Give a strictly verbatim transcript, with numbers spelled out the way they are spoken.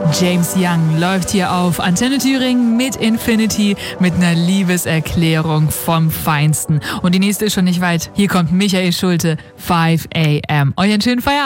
James Young läuft hier auf Antenne Thüringen mit Infinity mit einer Liebeserklärung vom Feinsten. Und die nächste ist schon nicht weit. Hier kommt Michael Schulte, five a m. Euren schönen Feierabend.